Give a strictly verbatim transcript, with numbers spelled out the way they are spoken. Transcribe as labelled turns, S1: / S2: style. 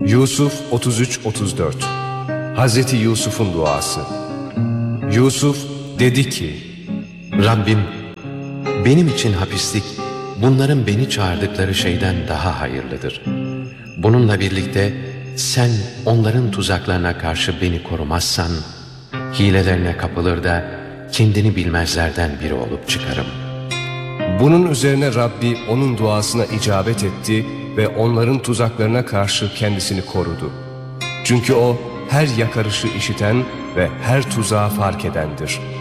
S1: Yusuf otuz üç otuz dört. Hazreti Yusuf'un duası. Yusuf dedi ki:
S2: Rabbim, benim için hapislik bunların beni çağırdıkları şeyden daha hayırlıdır. Bununla birlikte sen onların tuzaklarına karşı beni korumazsan, hilelerine kapılır da kendini bilmezlerden biri olup çıkarım.
S1: Bunun üzerine Rabbi onun duasına icabet etti ve onların tuzaklarına karşı kendisini korudu. Çünkü o her yakarışı işiten ve her tuzağı fark edendir.